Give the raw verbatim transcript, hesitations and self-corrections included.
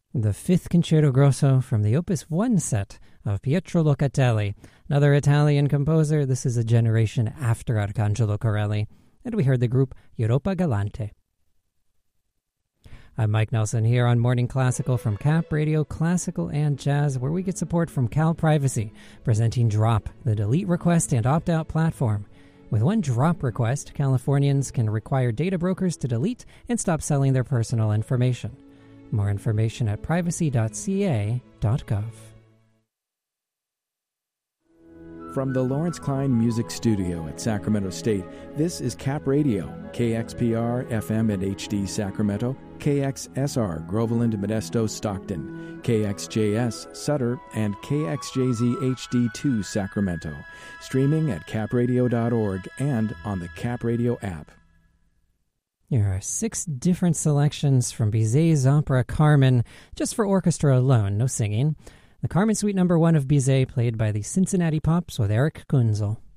The fifth Concerto Grosso from the Opus one set of Pietro Locatelli, another Italian composer. This is a generation after Arcangelo Corelli. And we heard the group Europa Galante. I'm Mike Nelson here on Morning Classical from Cap Radio Classical and Jazz, where we get support from Cal Privacy, presenting Drop, the delete request and opt-out platform. With one drop request, Californians can require data brokers to delete and stop selling their personal information. More information at privacy dot c a dot gov. From the Lawrence Klein Music Studio at Sacramento State, this is Cap Radio, K X P R F M and H D Sacramento, K X S R Groveland, Modesto, Stockton, K X J S Sutter, and K X J Z H D two Sacramento. Streaming at cap radio dot org and on the Cap Radio app. There are six different selections from Bizet's opera Carmen, just for orchestra alone, no singing. The Carmen Suite Number One of Bizet, played by the Cincinnati Pops with Eric Kunzel.